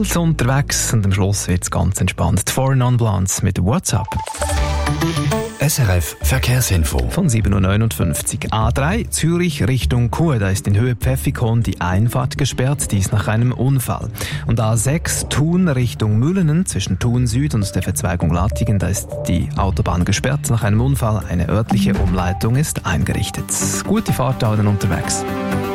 wild unterwegs und am Schluss wird es ganz entspannt. Die Four Non Blondes mit WhatsApp. SRF Verkehrsinfo. Von 7.59 Uhr. A3 Zürich Richtung Chur. Da ist in Höhe Pfäffikon die Einfahrt gesperrt, dies nach einem Unfall. Und A6 Thun Richtung Müllenen zwischen Thun Süd und der Verzweigung Lattigen. Da ist die Autobahn gesperrt nach einem Unfall. Eine örtliche Umleitung ist eingerichtet. Gute Fahrt unterwegs.